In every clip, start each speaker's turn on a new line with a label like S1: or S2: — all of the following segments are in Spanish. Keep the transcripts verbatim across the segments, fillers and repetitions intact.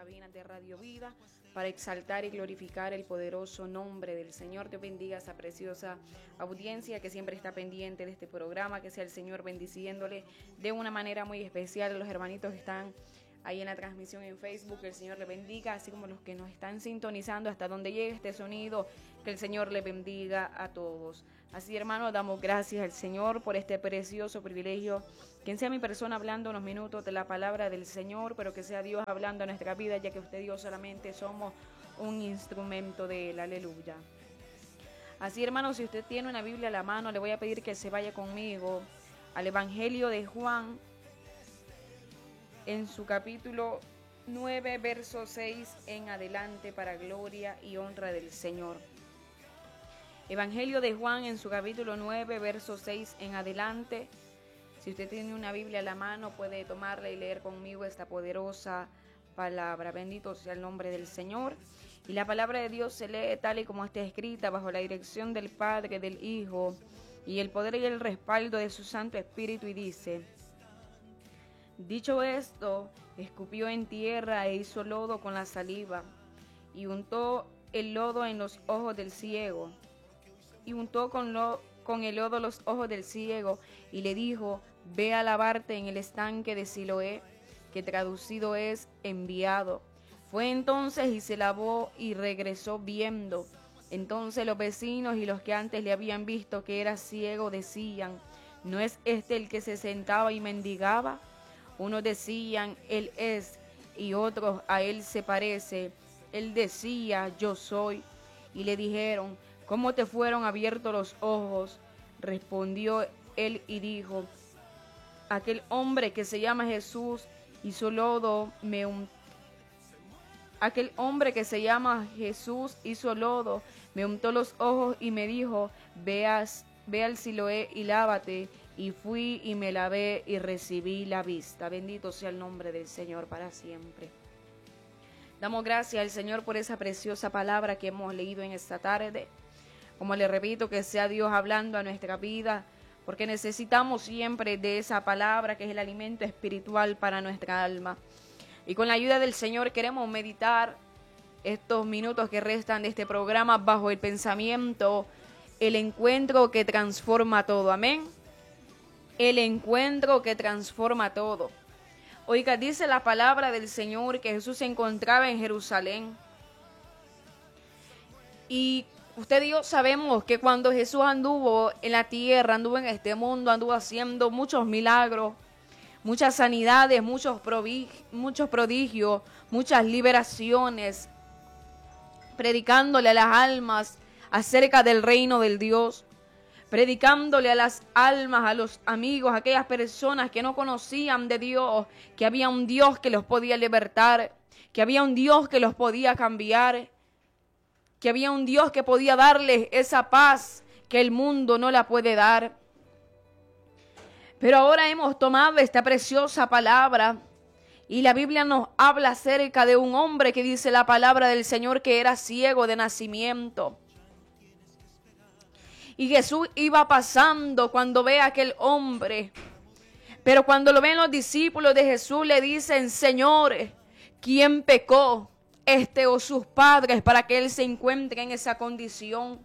S1: cabinas de Radio Vida para exaltar y glorificar el poderoso nombre del Señor. Dios bendiga a esa preciosa audiencia que siempre está pendiente de este programa, que sea el Señor bendiciéndole de una manera muy especial a los hermanitos que están ahí en la transmisión en Facebook. Que el Señor le bendiga, así como los que nos están sintonizando hasta donde llegue este sonido, que el Señor le bendiga a todos. Así, hermanos, damos gracias al Señor por este precioso privilegio. Quien sea mi persona hablando unos minutos de la palabra del Señor, pero que sea Dios hablando a nuestra vida, ya que usted y yo solamente somos un instrumento de Él. Aleluya. Así, hermanos, si usted tiene una Biblia a la mano, le voy a pedir que se vaya conmigo al Evangelio de Juan, en su capítulo nueve, verso seis en adelante, para gloria y honra del Señor. Evangelio de Juan en su capítulo nueve, verso seis en adelante. Si usted tiene una Biblia a la mano, puede tomarla y leer conmigo esta poderosa palabra. Bendito sea el nombre del Señor. Y la palabra de Dios se lee tal y como está escrita, bajo la dirección del Padre, del Hijo, y el poder y el respaldo de su Santo Espíritu, y dice: dicho esto, escupió en tierra e hizo lodo con la saliva, y untó el lodo en los ojos del ciego, y untó con, lo, con el lodo los ojos del ciego, y le dijo: ve a lavarte en el estanque de Siloé, que traducido es enviado. Fue entonces y se lavó y regresó viendo. Entonces los vecinos y los que antes le habían visto que era ciego decían: ¿no es este el que se sentaba y mendigaba? Unos decían: él es, y otros: a él se parece. Él decía: yo soy. Y le dijeron: ¿cómo te fueron abiertos los ojos? Respondió él y dijo: aquel hombre que se llama Jesús hizo lodo, me untó. Aquel hombre que se llama Jesús hizo lodo, me untó los ojos y me dijo: veas, ve al Siloé y lávate. Y fui y me lavé y recibí la vista. Bendito sea el nombre del Señor para siempre. Damos gracias al Señor por esa preciosa palabra que hemos leído en esta tarde. Como le repito, que sea Dios hablando a nuestra vida, porque necesitamos siempre de esa palabra que es el alimento espiritual para nuestra alma. Y con la ayuda del Señor queremos meditar estos minutos que restan de este programa bajo el pensamiento: el encuentro que transforma todo. Amén. El encuentro que transforma todo. Oiga, dice la palabra del Señor que Jesús se encontraba en Jerusalén. Y usted y yo sabemos que cuando Jesús anduvo en la tierra, anduvo en este mundo, anduvo haciendo muchos milagros, muchas sanidades, muchos prodigios, muchos prodigios, muchas liberaciones, predicándole a las almas acerca del reino del Dios, predicándole a las almas, a los amigos, a aquellas personas que no conocían de Dios, que había un Dios que los podía libertar, que había un Dios que los podía cambiar, que había un Dios que podía darles esa paz que el mundo no la puede dar. Pero ahora hemos tomado esta preciosa palabra y la Biblia nos habla acerca de un hombre que dice la palabra del Señor que era ciego de nacimiento. Y Jesús iba pasando cuando ve a aquel hombre. Pero cuando lo ven los discípulos de Jesús, le dicen: Señor, ¿quién pecó, este o sus padres, para que él se encuentre en esa condición?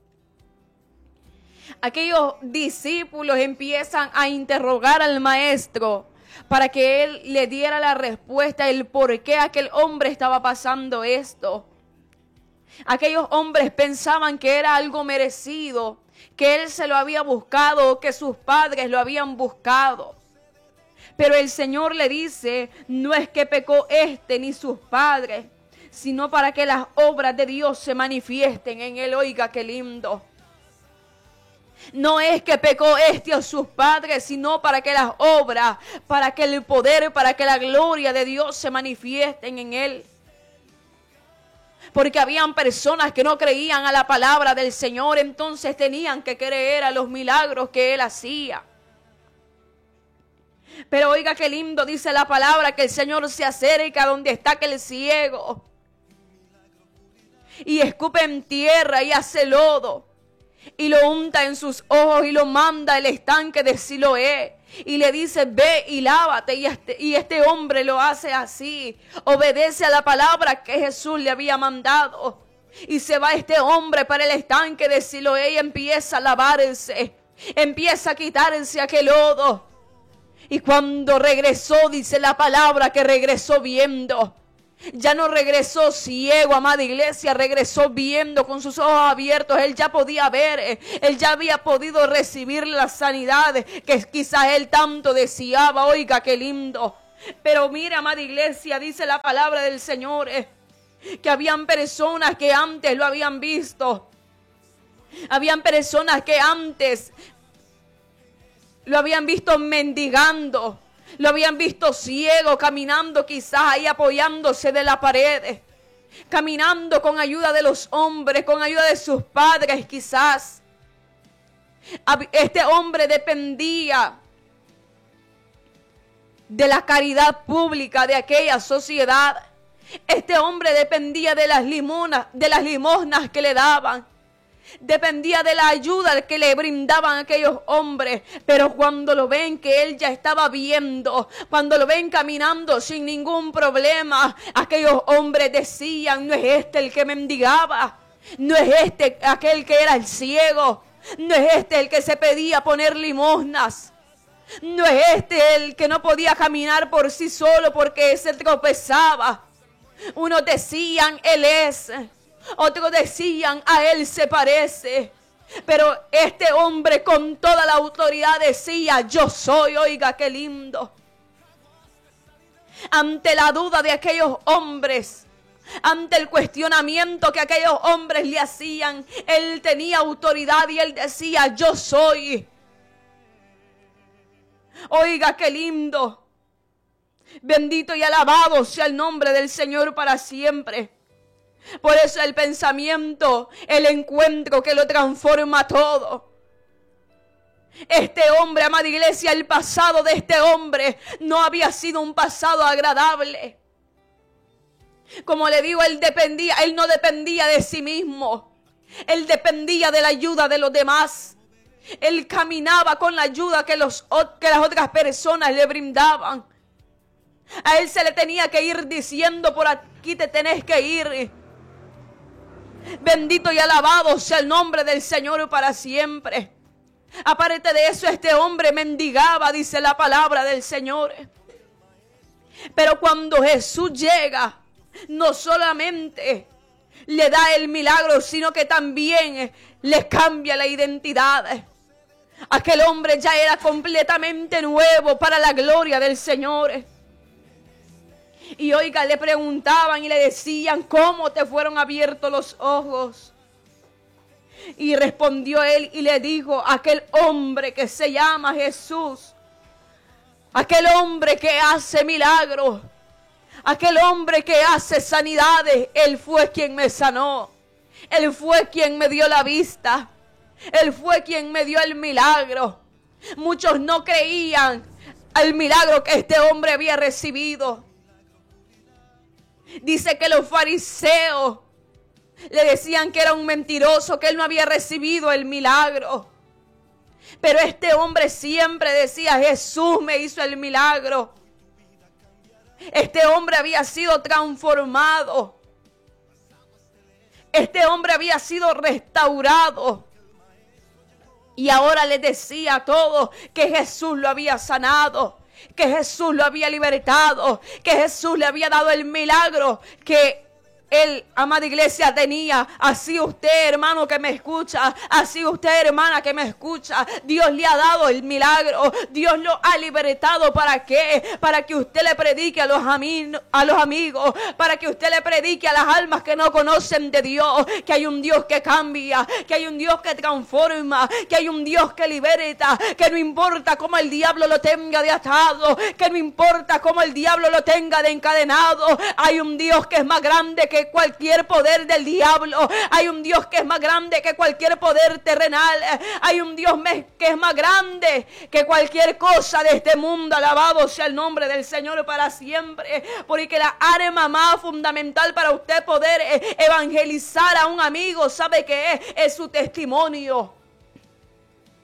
S1: Aquellos discípulos empiezan a interrogar al maestro para que él le diera la respuesta, el por qué aquel hombre estaba pasando esto. Aquellos hombres pensaban que era algo merecido, que él se lo había buscado, que sus padres lo habían buscado. Pero el Señor le dice: no es que pecó este ni sus padres, sino para que las obras de Dios se manifiesten en él. Oiga, qué lindo. No es que pecó este o sus padres, sino para que las obras, para que el poder, para que la gloria de Dios se manifiesten en él. Porque habían personas que no creían a la palabra del Señor, entonces tenían que creer a los milagros que él hacía. Pero oiga qué lindo, dice la palabra, que el Señor se acerca donde está aquel ciego y escupe en tierra y hace lodo y lo unta en sus ojos y lo manda al estanque de Siloé, y le dice: ve y lávate, y este, y este hombre lo hace así, obedece a la palabra que Jesús le había mandado, y se va este hombre para el estanque de Siloé y empieza a lavarse, empieza a quitarse aquel lodo, y cuando regresó, dice la palabra que regresó viendo. Ya no regresó ciego, amada iglesia, regresó viendo con sus ojos abiertos. Él ya podía ver, él ya había podido recibir la sanidad que quizás él tanto deseaba. Oiga, qué lindo. Pero mira, amada iglesia, dice la palabra del Señor, que habían personas que antes lo habían visto. Habían personas que antes lo habían visto mendigando. Lo habían visto ciego, caminando quizás ahí apoyándose de la pared, caminando con ayuda de los hombres, con ayuda de sus padres quizás. Este hombre dependía de la caridad pública de aquella sociedad. Este hombre dependía de las limonas, de las limosnas que le daban. Dependía de la ayuda que le brindaban aquellos hombres. Pero cuando lo ven que él ya estaba viendo, cuando lo ven caminando sin ningún problema, aquellos hombres decían: no es este el que mendigaba, no es este aquel que era el ciego, no es este el que se pedía poner limosnas, no es este el que no podía caminar por sí solo porque se tropezaba. Unos decían: él es. Otros decían: a él se parece. Pero este hombre con toda la autoridad decía: yo soy. Oiga, qué lindo. Ante la duda de aquellos hombres, ante el cuestionamiento que aquellos hombres le hacían, él tenía autoridad y él decía: yo soy. Oiga, qué lindo. Bendito y alabado sea el nombre del Señor para siempre. Por eso el pensamiento, el encuentro que lo transforma todo. Este hombre, amada iglesia, el pasado de este hombre no había sido un pasado agradable. Como le digo, él dependía, él no dependía de sí mismo. Él dependía de la ayuda de los demás. Él caminaba con la ayuda que, los, que las otras personas le brindaban. A él se le tenía que ir diciendo: por aquí te tenés que ir. Bendito y alabado sea el nombre del Señor para siempre. Aparte de eso, este hombre mendigaba, dice la palabra del Señor. Pero cuando Jesús llega, no solamente le da el milagro, sino que también le cambia la identidad. Aquel hombre ya era completamente nuevo para la gloria del Señor. Y oiga, le preguntaban y le decían: ¿cómo te fueron abiertos los ojos? Y respondió él y le dijo: aquel hombre que se llama Jesús, aquel hombre que hace milagros, aquel hombre que hace sanidades, él fue quien me sanó, él fue quien me dio la vista, él fue quien me dio el milagro. Muchos no creían al milagro que este hombre había recibido. Dice que los fariseos le decían que era un mentiroso, que él no había recibido el milagro. Pero este hombre siempre decía: Jesús me hizo el milagro. Este hombre había sido transformado. Este hombre había sido restaurado. Y ahora les decía a todos que Jesús lo había sanado, que Jesús lo había libertado, que Jesús le había dado el milagro que él, amada iglesia, tenía. Así usted, hermano que me escucha, así usted, hermana que me escucha, Dios le ha dado el milagro, Dios lo ha libertado. ¿Para qué? Para que usted le predique a los, ami- a los amigos, para que usted le predique a las almas que no conocen de Dios, que hay un Dios que cambia, que hay un Dios que transforma, que hay un Dios que liberta, que no importa cómo el diablo lo tenga de atado, que no importa cómo el diablo lo tenga de encadenado, hay un Dios que es más grande que cualquier poder del diablo. Hay un Dios que es más grande que cualquier poder terrenal. Hay un Dios que es más grande que cualquier cosa de este mundo. Alabado sea el nombre del Señor para siempre. Porque la arma más fundamental para usted poder evangelizar a un amigo, ¿sabe qué es? Es su testimonio.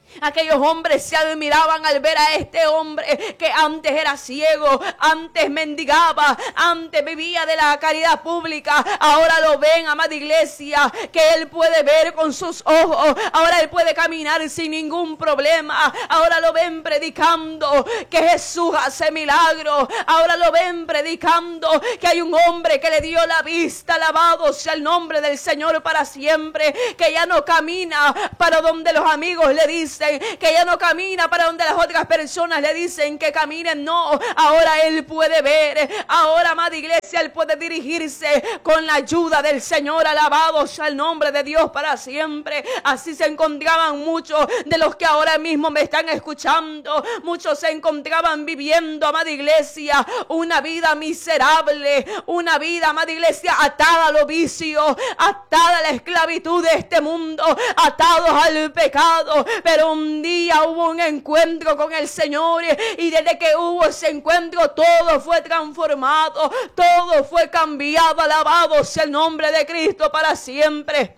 S1: Aquellos hombres se admiraban al ver a este hombre que antes era ciego, antes mendigaba, antes vivía de la caridad pública. Ahora lo ven, amada iglesia, que él puede ver con sus ojos. Ahora él puede caminar sin ningún problema. Ahora lo ven predicando que Jesús hace milagros. Ahora lo ven predicando que hay un hombre que le dio la vista. Alabado sea el nombre del Señor para siempre. Que ya no camina para donde los amigos le dicen, que ya no camina para donde las otras personas le dicen que caminen. No, ahora él puede ver. Ahora, amada iglesia, él puede dirigirse con la ayuda del Señor. Alabado sea el nombre de Dios para siempre. Así se encontraban muchos de los que ahora mismo me están escuchando. Muchos se encontraban viviendo, amada iglesia, una vida miserable, una vida, amada iglesia, atada a los vicios, atada a la esclavitud de este mundo, atados al pecado. Pero un día hubo un encuentro con el Señor, y desde que hubo ese encuentro todo fue transformado, todo fue cambiado. Alabado sea el nombre de Cristo para siempre.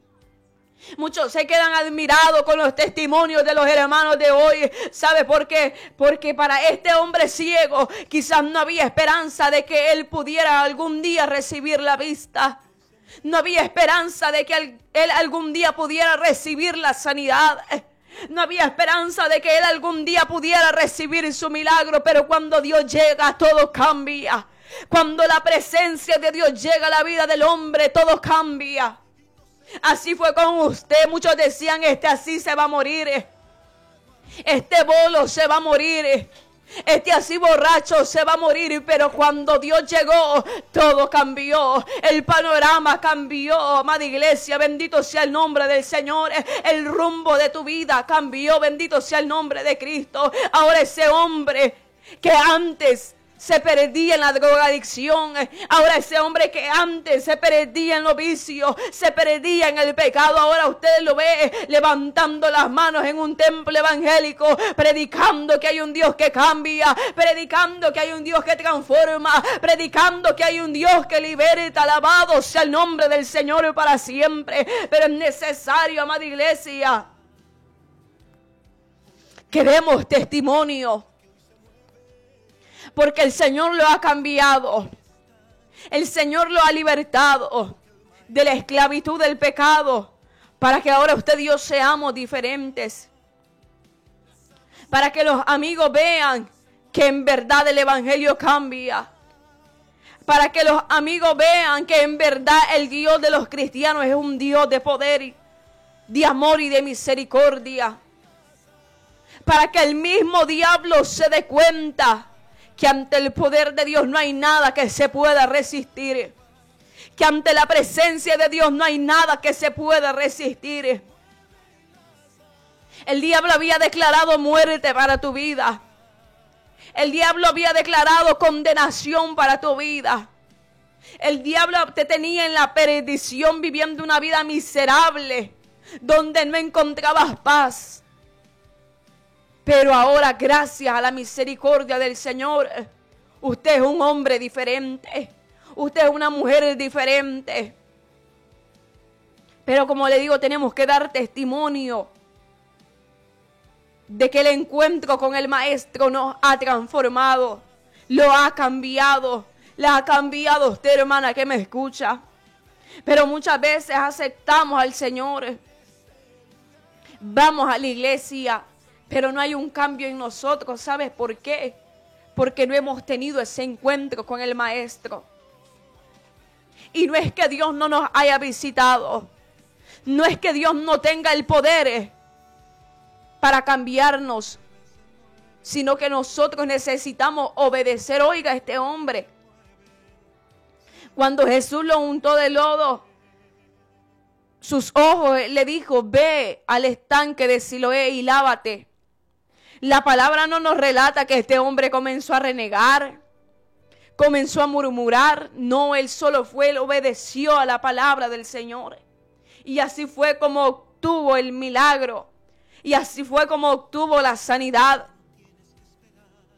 S1: Muchos se quedan admirados con los testimonios de los hermanos de hoy. ¿Sabe por qué? Porque para este hombre ciego quizás no había esperanza de que él pudiera algún día recibir la vista. No había esperanza de que él algún día pudiera recibir la sanidad. No había esperanza de que él algún día pudiera recibir su milagro. Pero cuando Dios llega, todo cambia. Cuando la presencia de Dios llega a la vida del hombre, todo cambia. Así fue con usted. Muchos decían, este así se va a morir. Este bolo se va a morir. Este así borracho se va a morir. Pero cuando Dios llegó, todo cambió. El panorama cambió, amada iglesia. Bendito sea el nombre del Señor. El rumbo de tu vida cambió. Bendito sea el nombre de Cristo. Ahora ese hombre que antes se perdía en la drogadicción, ahora ese hombre que antes se perdía en los vicios, se perdía en el pecado, ahora usted lo ve levantando las manos en un templo evangélico, predicando que hay un Dios que cambia, predicando que hay un Dios que transforma, predicando que hay un Dios que liberta. Alabado sea el nombre del Señor para siempre. Pero es necesario, amada iglesia, que demos testimonio, porque el Señor lo ha cambiado. El Señor lo ha libertado de la esclavitud del pecado, para que ahora usted y yo seamos diferentes. Para que los amigos vean que en verdad el evangelio cambia. Para que los amigos vean que en verdad el Dios de los cristianos es un Dios de poder, de amor y de misericordia. Para que el mismo diablo se dé cuenta que ante el poder de Dios no hay nada que se pueda resistir. Que ante la presencia de Dios no hay nada que se pueda resistir. El diablo había declarado muerte para tu vida. El diablo había declarado condenación para tu vida. El diablo te tenía en la perdición, viviendo una vida miserable, donde no encontrabas paz. Pero ahora, gracias a la misericordia del Señor, usted es un hombre diferente. Usted es una mujer diferente. Pero como le digo, tenemos que dar testimonio de que el encuentro con el Maestro nos ha transformado, lo ha cambiado, la ha cambiado a usted, hermana, que me escucha. Pero muchas veces aceptamos al Señor, vamos a la iglesia, pero no hay un cambio en nosotros. ¿Sabes por qué? Porque no hemos tenido ese encuentro con el Maestro. Y no es que Dios no nos haya visitado. No es que Dios no tenga el poder para cambiarnos, sino que nosotros necesitamos obedecer. Oiga, este hombre, cuando Jesús lo untó de lodo, sus ojos le dijo, ve al estanque de Siloé y lávate. La palabra no nos relata que este hombre comenzó a renegar, comenzó a murmurar. No, él solo fue, él obedeció a la palabra del Señor. Y así fue como obtuvo el milagro. Y así fue como obtuvo la sanidad.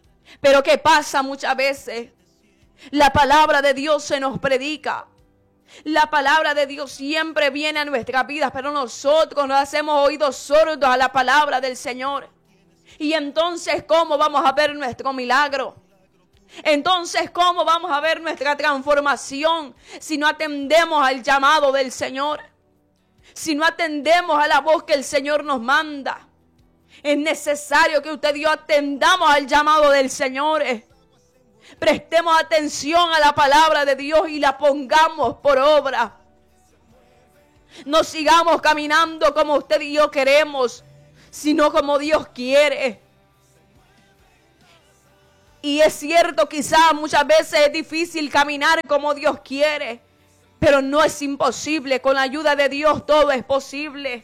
S1: Pero ¿qué pasa muchas veces? La palabra de Dios se nos predica. La palabra de Dios siempre viene a nuestras vidas, pero nosotros nos hacemos oídos sordos a la palabra del Señor. Y entonces, ¿cómo vamos a ver nuestro milagro? Entonces, ¿cómo vamos a ver nuestra transformación si no atendemos al llamado del Señor? Si no atendemos a la voz que el Señor nos manda. Es necesario que usted y yo atendamos al llamado del Señor. Prestemos atención a la palabra de Dios y la pongamos por obra. No sigamos caminando como usted y yo queremos, sino como Dios quiere. Y es cierto, quizás muchas veces es difícil caminar como Dios quiere, pero no es imposible. Con la ayuda de Dios todo es posible.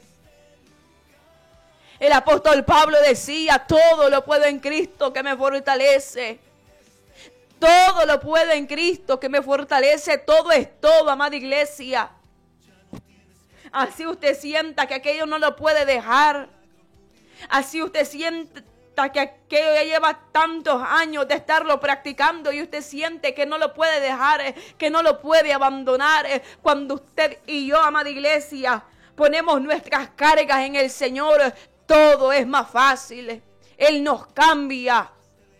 S1: El apóstol Pablo decía, todo lo puedo en Cristo que me fortalece. Todo lo puedo en Cristo que me fortalece. Todo es todo, amada iglesia. Así usted sienta que aquello no lo puede dejar. Así usted sienta que aquello ya lleva tantos años de estarlo practicando y usted siente que no lo puede dejar, que no lo puede abandonar. Cuando usted y yo, amada iglesia, ponemos nuestras cargas en el Señor, todo es más fácil. Él nos cambia.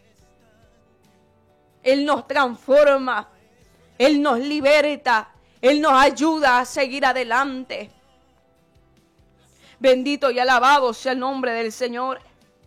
S1: Él nos transforma. Él nos liberta. Él nos ayuda a seguir adelante. Bendito y alabado sea el nombre del Señor.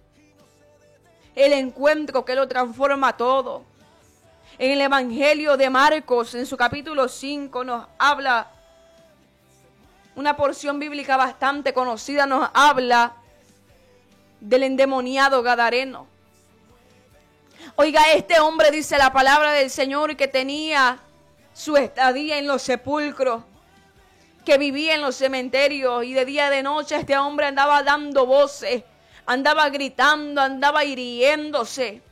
S1: El encuentro que lo transforma todo. En el Evangelio de Marcos, en su capítulo cinco, nos habla, una porción bíblica bastante conocida, nos habla del endemoniado gadareno. Oiga, este hombre, dice la palabra del Señor, que tenía su estadía en los sepulcros, que vivía en los cementerios, y de día y de noche este hombre andaba dando voces, andaba gritando, andaba hiriéndose.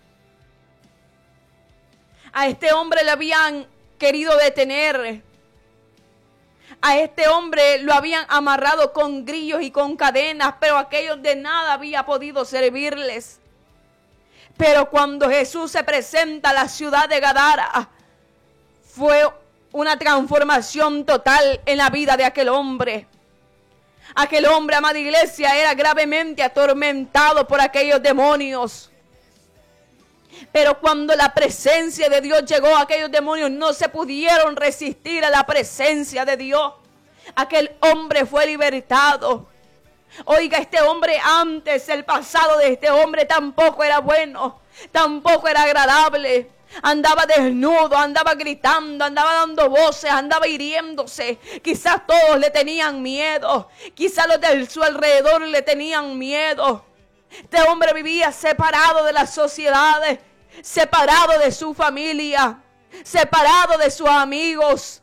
S1: A este hombre le habían querido detener. A este hombre lo habían amarrado con grillos y con cadenas, pero aquellos de nada había podido servirles. Pero cuando Jesús se presenta a la ciudad de Gadara, fue una transformación total en la vida de aquel hombre. Aquel hombre, amada iglesia, era gravemente atormentado por aquellos demonios. Pero cuando la presencia de Dios llegó, aquellos demonios no se pudieron resistir a la presencia de Dios. Aquel hombre fue libertado. Oiga, este hombre antes, el pasado de este hombre tampoco era bueno, tampoco era agradable. Andaba desnudo, andaba gritando, andaba dando voces, andaba hiriéndose. Quizás todos le tenían miedo, quizás los de su alrededor le tenían miedo. Este hombre vivía separado de las sociedades, separado de su familia, separado de sus amigos,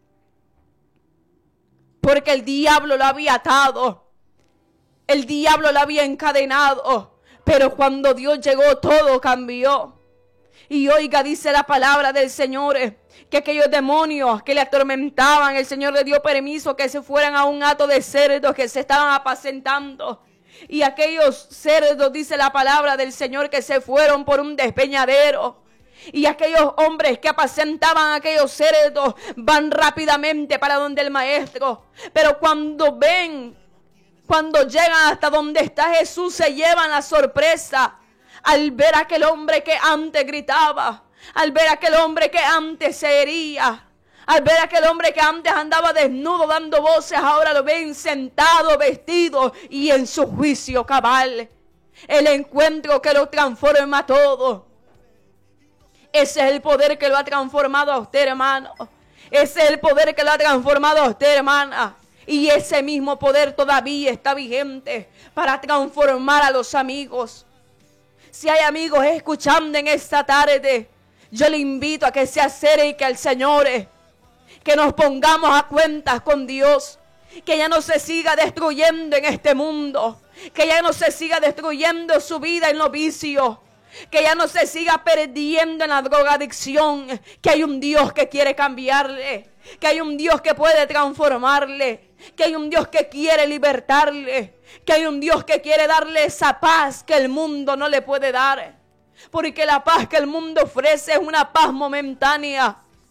S1: porque el diablo lo había atado. El diablo lo había encadenado, pero cuando Dios llegó todo cambió. Y oiga, dice la palabra del Señor, que aquellos demonios que le atormentaban, el Señor le dio permiso que se fueran a un hato de cerdos que se estaban apacentando. Y aquellos cerdos, dice la palabra del Señor, que se fueron por un despeñadero. Y aquellos hombres que apacentaban a aquellos cerdos van rápidamente para donde el maestro. Pero cuando ven, cuando llegan hasta donde está Jesús, se llevan la sorpresa al ver a aquel hombre que antes gritaba, al ver a aquel hombre que antes se hería, al ver a aquel hombre que antes andaba desnudo dando voces, ahora lo ven sentado, vestido y en su juicio cabal. El encuentro que lo transforma todo. Ese es el poder que lo ha transformado a usted, hermano. Ese es el poder que lo ha transformado a usted, hermana. Y ese mismo poder todavía está vigente para transformar a los amigos. Si hay amigos escuchando en esta tarde, yo le invito a que se acerque al Señor, que nos pongamos a cuentas con Dios, que ya no se siga destruyendo en este mundo, que ya no se siga destruyendo su vida en los vicios, que ya no se siga perdiendo en la drogadicción, que hay un Dios que quiere cambiarle, que hay un Dios que puede transformarle, que hay un Dios que quiere libertarle, que hay un Dios que quiere darle esa paz que el mundo no le puede dar. Porque la paz que el mundo ofrece es una paz momentánea.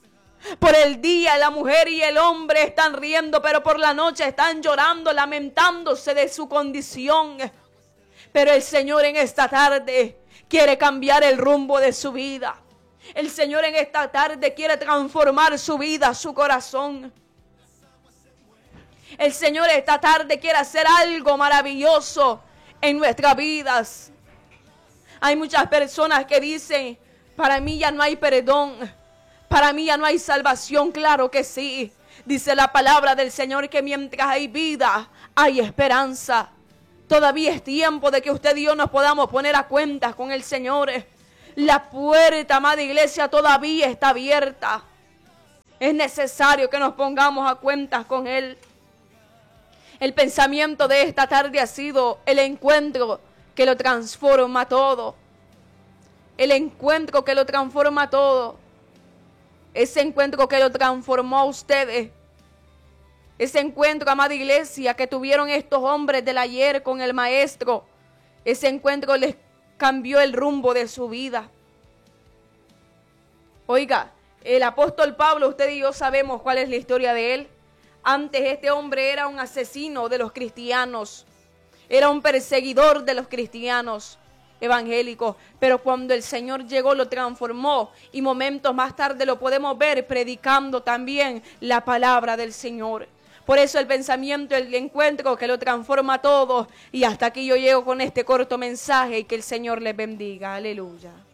S1: Por el día la mujer y el hombre están riendo, pero por la noche están llorando, lamentándose de su condición. Pero el Señor en esta tarde quiere cambiar el rumbo de su vida. El Señor en esta tarde quiere transformar su vida, su corazón. El Señor esta tarde quiere hacer algo maravilloso en nuestras vidas. Hay muchas personas que dicen, para mí ya no hay perdón, para mí ya no hay salvación. Claro que sí. Dice la palabra del Señor que mientras hay vida, hay esperanza. Todavía es tiempo de que usted y yo nos podamos poner a cuentas con el Señor. La puerta, amada iglesia, todavía está abierta. Es necesario que nos pongamos a cuentas con Él. El pensamiento de esta tarde ha sido el encuentro que lo transforma todo. El encuentro que lo transforma todo. Ese encuentro que lo transformó a ustedes. Ese encuentro, amada iglesia, que tuvieron estos hombres del ayer con el Maestro. Ese encuentro les cambió el rumbo de su vida. Oiga, el apóstol Pablo, usted y yo sabemos cuál es la historia de él. Antes este hombre era un asesino de los cristianos. Era un perseguidor de los cristianos evangélicos. Pero cuando el Señor llegó lo transformó. Y momentos más tarde lo podemos ver predicando también la palabra del Señor. Por eso el pensamiento, el encuentro que lo transforma todo. Y hasta aquí yo llego con este corto mensaje y que el Señor les bendiga. Aleluya.